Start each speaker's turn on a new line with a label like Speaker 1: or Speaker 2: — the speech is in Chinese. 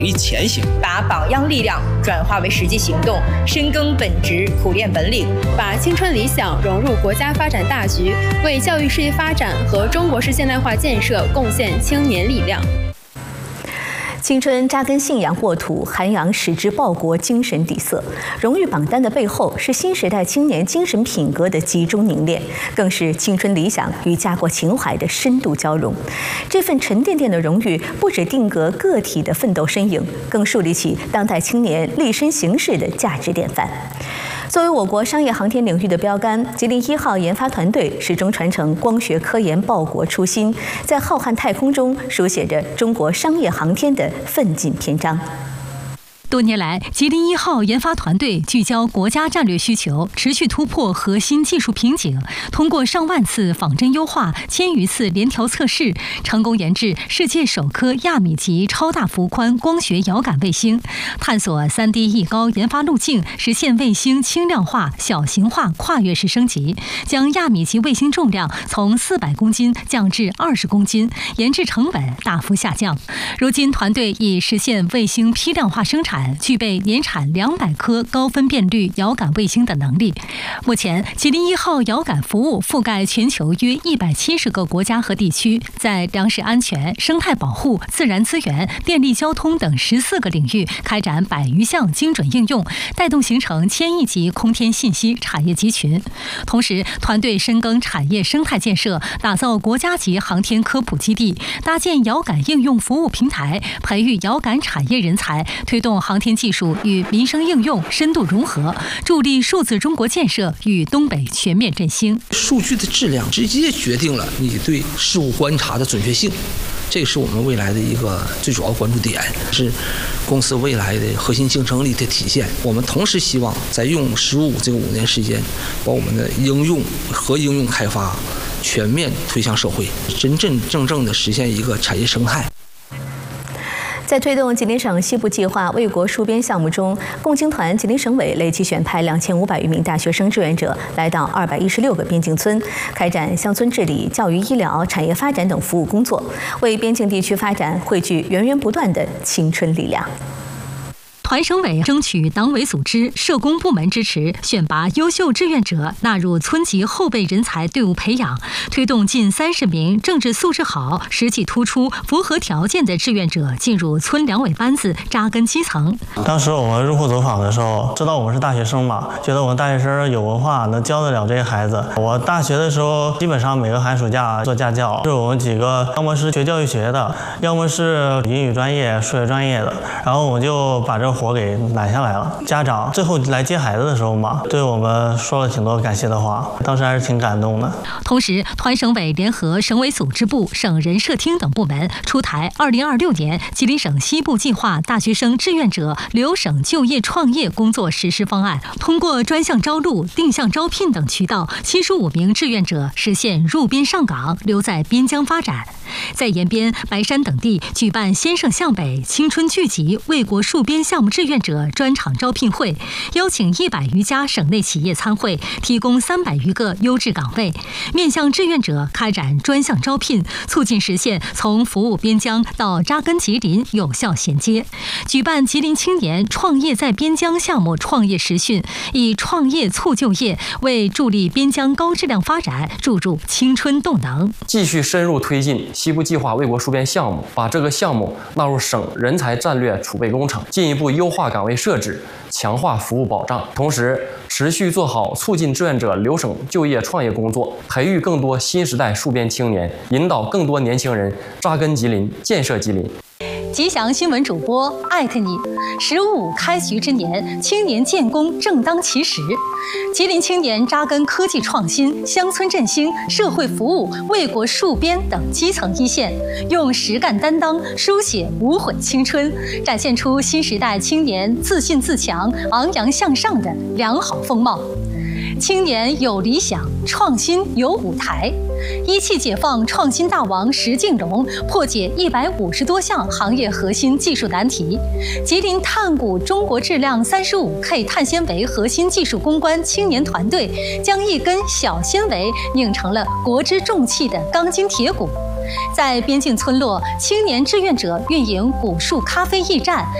Speaker 1: 以前行，
Speaker 2: 把榜样力量转化为实际行动，深耕本职，苦练本领，
Speaker 3: 把青春理想融入国家发展大局，为教育事业发展和中国式现代化建设贡献青年力量。
Speaker 4: 青春扎根信仰沃土，涵养矢志报国精神底色。荣誉榜单的背后，是新时代青年精神品格的集中凝练，更是青春理想与家国情怀的深度交融。这份沉甸甸的荣誉，不只定格个体的奋斗身影，更树立起当代青年立身行事的价值典范。作为我国商业航天领域的标杆，吉林1号研发团队始终传承光学科研报国初心，在浩瀚太空中书写着中国商业航天的奋进篇章。
Speaker 5: 多年来，吉林1号研发团队聚焦国家战略需求，持续突破核心技术瓶颈，通过上万次仿真优化、千余次联调测试，成功研制世界首颗亚米级超大幅宽光学遥感卫星，探索3D 艺高研发路径，实现卫星轻量化、小型化跨越式升级，将亚米级卫星重量从400公斤降至20公斤，研制成本大幅下降。如今，团队已实现卫星批量化生产，具备年产200颗高分辨率遥感卫星的能力。目前，吉林1号遥感服务覆盖全球约170个国家和地区，在粮食安全、生态保护、自然资源、电力交通等14个领域开展100余项精准应用，带动形成1000亿级空天信息产业集群。同时，团队深耕产业生态建设，打造国家级航天科普基地，搭建遥感应用服务平台，培育遥感产业人才，推动航天技术与民生应用深度融合，助力数字中国建设与东北全面振兴。
Speaker 1: 数据的质量直接决定了你对事物观察的准确性，这是我们未来的一个最主要关注点，是公司未来的核心竞争力的体现。我们同时希望在用15这个5年时间，把我们的应用开发全面推向社会，真正的实现一个产业生态。
Speaker 4: 在推动吉林省西部计划卫国戍边项目中，共青团吉林省委累计选派2500余名大学生志愿者来到216个边境村，开展乡村治理、教育医疗、产业发展等服务工作，为边境地区发展汇聚源源不断的青春力量。
Speaker 5: 团省委争取党委组织、社工部门支持，选拔优秀志愿者纳入村级后备人才队伍培养，推动近30名政治素质好、实际突出、符合条件的志愿者进入村两委班子，扎根基层。
Speaker 6: 当时我们入户走访的时候，知道我们是大学生嘛，觉得我们大学生有文化，能教得了这些孩子。我大学的时候，基本上每个寒暑假做家教，是我们几个要么是学教育学的，要么是英语专业、数学专业的，然后我们就把这活给揽下来了。家长最后来接孩子的时候嘛，对我们说了挺多感谢的话，当时还是挺感动的。
Speaker 5: 同时，团省委联合省委组织部、省人社厅等部门出台2026年吉林省西部计划大学生志愿者留省就业创业工作实施方案，通过专项招录、定向招聘等渠道，75名志愿者实现入边上岗，留在边疆发展。在延边、白山等地举办先胜向北、青春聚集卫国戍边项目志愿者专场招聘会，邀请100余家省内企业参会，提供300余个优质岗位，面向志愿者开展专项招聘，促进实现从服务边疆到扎根吉林有效衔接。举办吉林青年创业在边疆项目创业实训，以创业促就业，为助力边疆高质量发展注入青春动能。
Speaker 7: 继续深入推进西部计划卫国戍边项目，把这个项目纳入省人才战略储备工程，进一步优化岗位设置，强化服务保障，同时持续做好促进志愿者留省就业创业工作，培育更多新时代戍边青年，引导更多年轻人扎根吉林、建设吉林。
Speaker 5: 吉祥新闻主播艾特你，15开局之年，青年建功正当其时。吉林青年扎根科技创新、乡村振兴、社会服务、卫国戍边等基层一线，用实干担当书写无悔青春，展现出新时代青年自信自强、昂扬向上的良好风貌。青年有理想，创新有舞台。17解放创新大王石敬荣破解150多项行业核心技术难题。吉林碳谷中国质量 35K 碳纤维核心技术攻关青年团队，将一根小纤维拧成了国之重器的钢筋铁骨。 在边境村落，青年志愿者运营古树咖啡驿站，